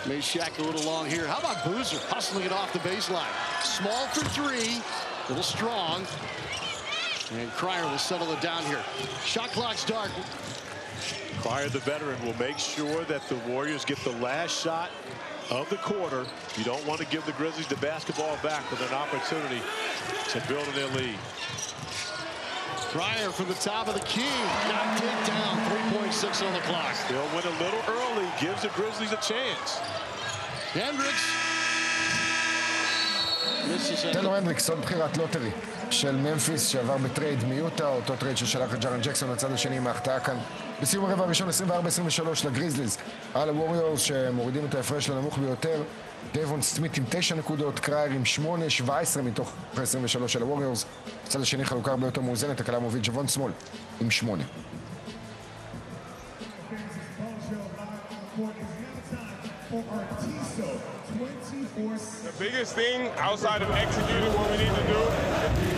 Meshack a little long here. How about Boozer hustling it off the baseline? Small for three, a little strong. And Cryer will settle it down here. Shot clock's dark. Cryer, the veteran, will make sure that the Warriors get the last shot of the quarter. You don't want to give the Grizzlies the basketball back with an opportunity to build on their lead. Cryer from the top of the key. Knocked it down. 3.6 on the clock. They'll win a little early. Gives the Grizzlies a chance. Hendricks. טיילור הנדריקס, עוד בחירת לוטרי של ממפיס שעבר בטרייד מיוטה, אותו טרייד ששלח את ג'ארן ג'קסון לצד השני עם ההחטאה כאן בסיום הרבע הראשון. 24-23 לגריזליז על הווריורס שמורידים את ההפרש לנמוך ביותר. דייבון סמית עם 9 נקודות, קרייר עם 8, 17 מתוך 23 של הווריורס. בצד השני חלוקה הרבה יותר מאוזנת, הקלה מוביל ג'וון סמול עם 8. The biggest thing outside of executing what we need to do